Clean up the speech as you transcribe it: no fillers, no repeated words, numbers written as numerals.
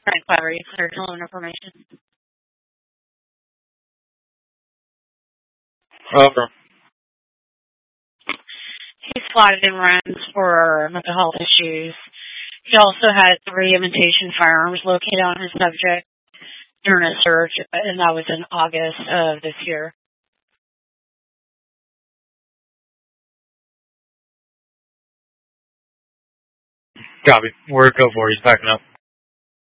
Frank Clary, cleared loan information. Okay. He's slotted in runs for mental health issues. He also had 3 imitation firearms located on his subject during a search, and that was in August of this year. Copy. We're at code 4. He's backing up.